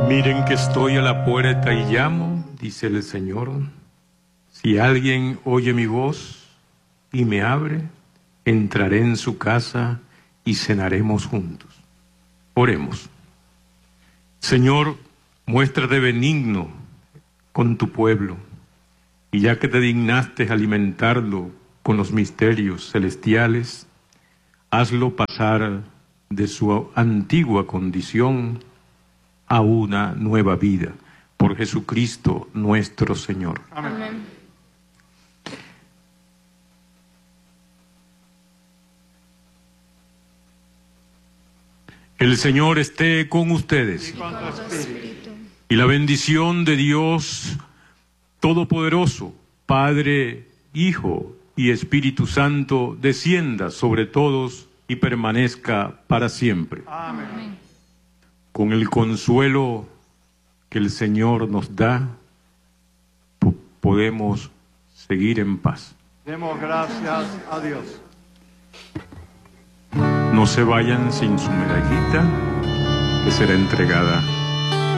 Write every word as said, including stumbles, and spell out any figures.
Miren que estoy a la puerta y llamo, dice el Señor. Si alguien oye mi voz y me abre, entraré en su casa y cenaremos juntos. Oremos. Señor, muéstrate benigno con tu pueblo, y ya que te dignaste alimentarlo con los misterios celestiales, hazlo pasar de su antigua condición a una nueva vida, por Jesucristo nuestro Señor. Amén. El Señor esté con ustedes. Y con tu espíritu. Y la bendición de Dios Todopoderoso, Padre, Hijo y Espíritu Santo, descienda sobre todos y permanezca para siempre. Amén. Con el consuelo que el Señor nos da, po- podemos seguir en paz. Demos gracias a Dios. No se vayan sin su medallita, que será entregada